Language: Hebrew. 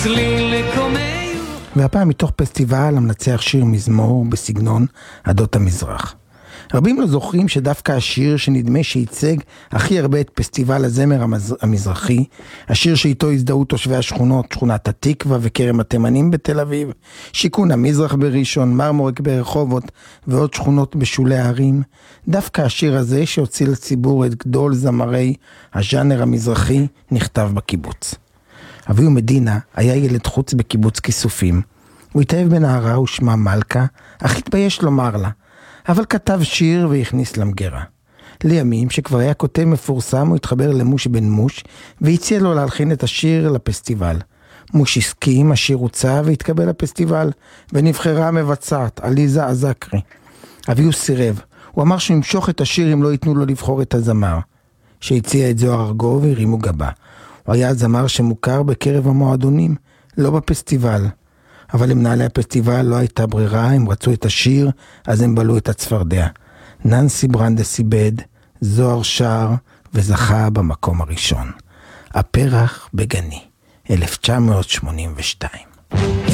והפעם מתוך פסטיבל המנצח שיר מזמור בסגנון עדות המזרח. רבים לא זוכרים שדווקא השיר שנדמה שייצג הכי הרבה את פסטיבל הזמר המזרחי, השיר שאיתו הזדהו תושבי השכונות, שכונת התקווה וכרם התימנים בתל אביב, שיכון המזרח בראשון, מרמורק ברחובות ועוד שכונות בשולי הערים, דווקא השיר הזה שהוציא לציבור את גדול זמרי הז'אנר המזרחי נכתב בקיבוץ. אביהו מדינה היה ילד חוץ בקיבוץ כיסופים. הוא התאהב בנערה ושמה מלכה, אך התבייש לומר לה, אבל כתב שיר והכניס למגרה. לימים שכבר היה כותב מפורסם, הוא התחבר למוש בן מוש, והציע לו להלחין את השיר לפסטיבל. מוש הסכים, השיר הוצא והתקבל לפסטיבל, ונבחרה מבצעת, עליזה עזקרי. אביהו סירב, הוא אמר שימשוך את השיר אם לא ייתנו לו לבחור את הזמר. שהציע את זוהר ארגוב והרימו גבה. הוא היה זמר שמוכר בקרב המועדונים, לא בפסטיבל. אבל למנהלי הפסטיבל לא הייתה ברירה, הם רצו את השיר, אז הם בלו את הצפרדע. ננסי ברנדס איבד, זוהר שר וזכה במקום הראשון. הפרח בגני, 1982.